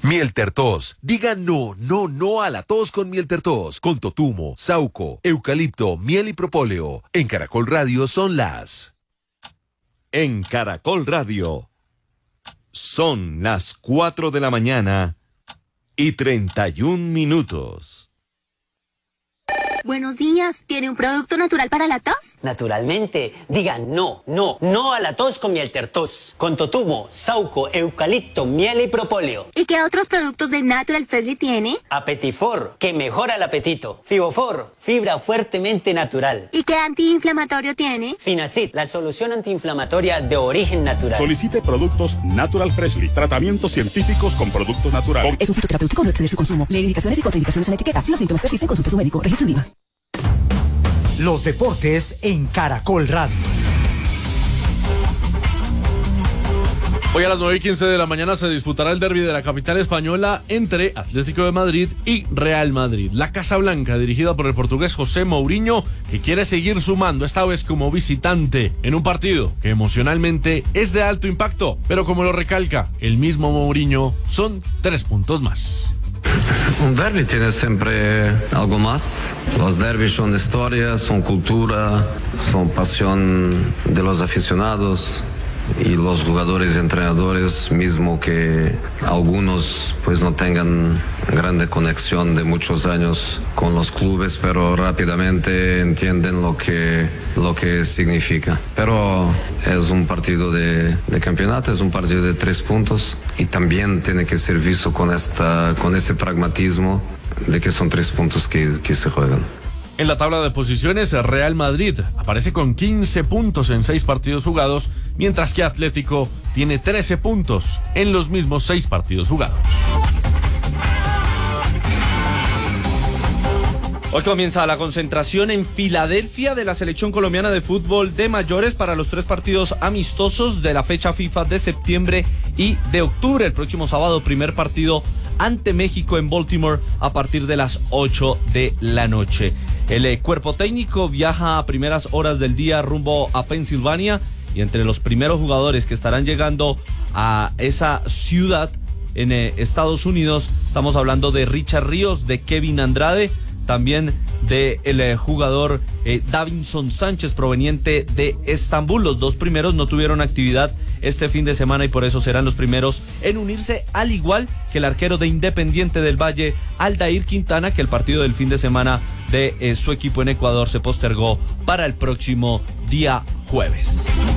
Miel Tertos. Diga no, no, no a la tos con Miel Tertos. Con totumo, sauco, eucalipto, miel y propóleo. En Caracol Radio son las... En Caracol Radio son las 4 de la mañana y 31 minutos. Buenos días, ¿tiene un producto natural para la tos? Naturalmente, diga no, no, no a la tos con Miel Tertos. Con totumo, sauco, eucalipto, miel y propóleo. ¿Y qué otros productos de Natural Freshly tiene? Apetifor, que mejora el apetito. Fibofor, fibra fuertemente natural. ¿Y qué antiinflamatorio tiene? Finacid, la solución antiinflamatoria de origen natural. Solicite productos Natural Freshly, tratamientos científicos con productos naturales. Es un fitoterapéutico, no exceder su consumo. Lee indicaciones y contraindicaciones en la etiqueta. Si los síntomas persisten, consulte a su médico. Registro en IVA. Los deportes en Caracol Radio. Hoy a las 9:15 de la mañana se disputará el derbi de la capital española entre Atlético de Madrid y Real Madrid. La Casa Blanca, dirigida por el portugués José Mourinho, que quiere seguir sumando, esta vez como visitante, en un partido que emocionalmente es de alto impacto, pero como lo recalca el mismo Mourinho, son 3 puntos más. Un derbi tiene siempre algo más. Los derbis son historia, son cultura, son pasión de los aficionados y los jugadores y entrenadores, mismo que algunos pues no tengan grande conexión de muchos años con los clubes, pero rápidamente entienden lo que significa. Pero es un partido de campeonato, es un partido de 3 puntos y también tiene que ser visto con ese pragmatismo de que son 3 puntos que se juegan. En la tabla de posiciones, Real Madrid aparece con 15 puntos en 6 partidos jugados, mientras que Atlético tiene 13 puntos en los mismos 6 partidos jugados. Hoy comienza la concentración en Filadelfia de la selección colombiana de fútbol de mayores para los 3 partidos amistosos de la fecha FIFA de septiembre y de octubre. El próximo sábado, primer partido ante México en Baltimore a partir de las 8 de la noche. El cuerpo técnico viaja a primeras horas del día rumbo a Pensilvania y entre los primeros jugadores que estarán llegando a esa ciudad en Estados Unidos, estamos hablando de Richard Ríos, de Kevin Andrade, también del jugador Davinson Sánchez, proveniente de Estambul. Los 2 primeros no tuvieron actividad este fin de semana y por eso serán los primeros en unirse, al igual que el arquero de Independiente del Valle, Aldair Quintana, que el partido del fin de semana de su equipo en Ecuador se postergó para el próximo día jueves.